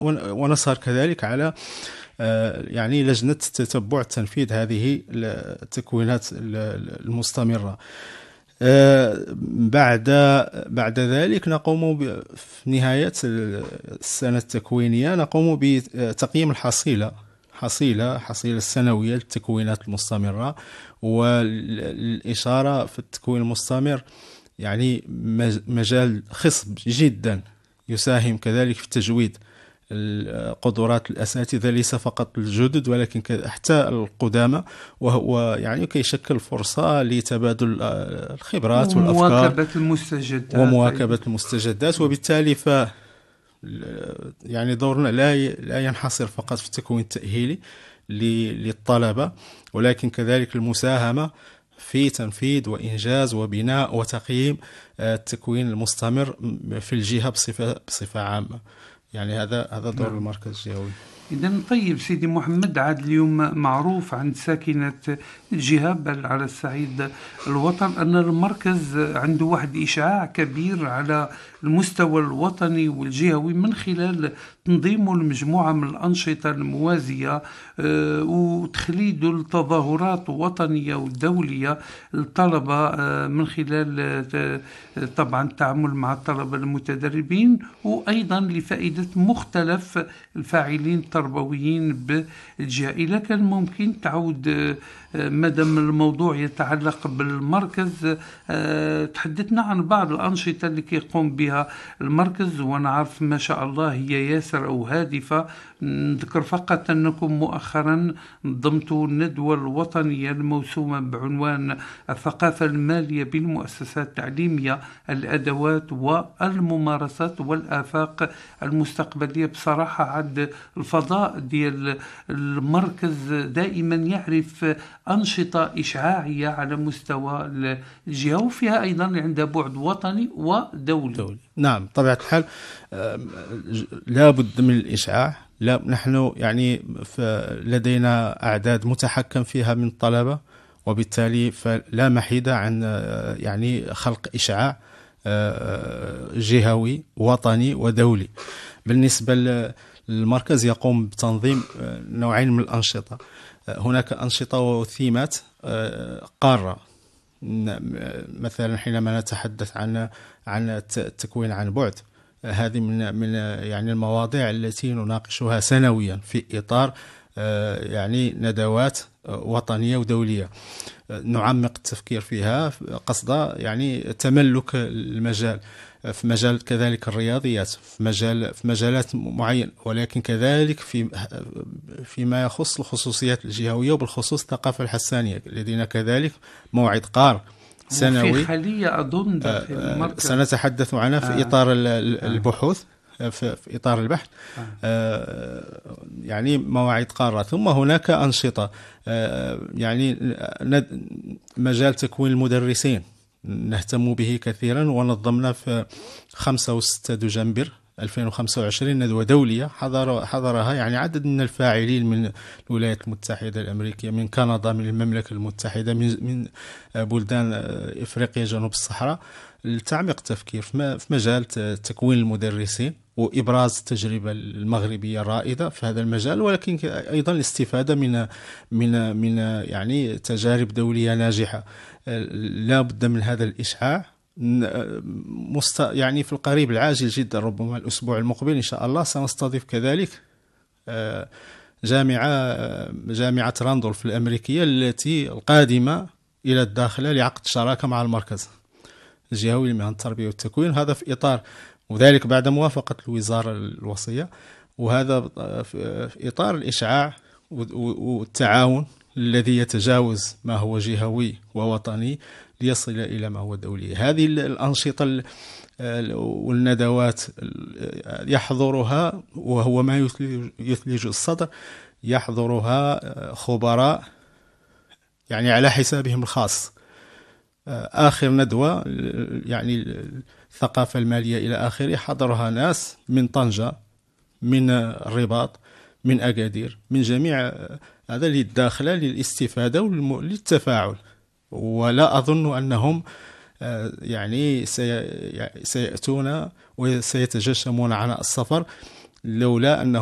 ونسهر كذلك على يعني لجنة تتبع تنفيذ هذه التكوينات المستمرة. بعد ذلك نقوم في نهاية السنة التكوينية نقوم بتقييم حصيلة السنوية للتكوينات المستمرة. والإشارة في التكوين المستمر يعني مجال خصب جدا يساهم كذلك في تجويد القدرات الأساتذة، ليس فقط الجدد ولكن حتى القدامى، وهو يعني كيشكل فرصة لتبادل الخبرات والأفكار ومواكبة المستجدات. وبالتالي يعني دورنا لا ينحصر فقط في التكوين التأهيلي للطلبة، ولكن كذلك المساهمة في تنفيذ وإنجاز وبناء وتقييم التكوين المستمر في الجهة بصفة عامة. يعني هذا دور المركز الجهوي. إذا طيب سيدي محمد، عاد اليوم معروف عند ساكنة الجهة بل على الصعيد الوطن أن المركز عنده واحد إشعاع كبير على المستوى الوطني والجهوي من خلال تنظيمه لمجموعة من الأنشطة الموازية وتخليد التظاهرات وطنية ودولية للطلبة من خلال طبعا التعامل مع الطلبة المتدربين، وأيضا لفائدة مختلف الفاعلين التربويين بالجهة. إذا كان ممكن تعود مادام الموضوع يتعلق بالمركز تحدثنا عن بعض الأنشطة اللي يقوم بها المركز، وأنا عارف ما شاء الله هي ياسر أو هادفة. نذكر فقط أنكم مؤخرا نظمتوا الندوة الوطنية الموسومة بعنوان الثقافة المالية بالمؤسسات التعليمية، الأدوات والممارسات والآفاق المستقبلية. بصراحة عد الفضاء ديال المركز دائما يعرف أنشطة إشعاعية على مستوى الجهة، وفيها أيضا عندها بعد وطني ودولي. نعم، طبيعة الحال لا بد من الإشعاع. لا، نحن يعني لدينا أعداد متحكم فيها من الطلبة، وبالتالي فلا محيدة عن يعني خلق إشعاع جهوي وطني ودولي. بالنسبة للمركز يقوم بتنظيم نوعين من الأنشطة. هناك أنشطة وثيمات قارة، مثلا حينما نتحدث عن التكوين عن بعد، هذه من يعني المواضيع التي نناقشها سنويا في إطار يعني ندوات وطنية ودولية. نعمق التفكير فيها قصد يعني تملك المجال، في مجال كذلك الرياضيات، في مجالات معينة، ولكن كذلك فيما يخص الخصوصيات الجهوية وبالخصوص الثقافة الحسانية. لدينا كذلك موعد قار سنوي في خلية أظن سنتحدث عنها في إطار البحوث، في إطار البحث. يعني مواعيد قارة. ثم هناك أنشطة يعني مجال تكوين المدرسين نهتم به كثيرا، ونظمنا في 5 و6 دجنبر 2025 ندوة دولية حضرها يعني عدد من الفاعلين من الولايات المتحدة الأمريكية، من كندا، من المملكة المتحدة، من بلدان إفريقيا جنوب الصحراء، لتعميق التفكير في مجال تكوين المدرسين وإبراز التجربة المغربية الرائدة في هذا المجال، ولكن أيضا الاستفادة من يعني تجارب دولية ناجحة. لا بد من هذا الإشعاع. يعني في القريب العاجل جدا، ربما الأسبوع المقبل إن شاء الله، سنستضيف كذلك جامعة راندولف الأمريكية التي القادمة إلى الداخلة لعقد شراكة مع المركز الجهوي لمهن التربية والتكوين. هذا في إطار، وذلك بعد موافقة الوزارة الوصية، وهذا في إطار الإشعاع والتعاون الذي يتجاوز ما هو جهوي ووطني ليصل إلى ما هو دولي. هذه الأنشطة والندوات يحضرها، وهو ما يثلج الصدر، يحضرها خبراء يعني على حسابهم الخاص. آخر ندوة يعني الثقافة المالية إلى آخره حضرها ناس من طنجة، من الرباط، من أكادير، من جميع هذا للداخلة للاستفادة وللتفاعل. ولا أظن أنهم يعني سيأتون وسيتجشمون على السفر لولا أنه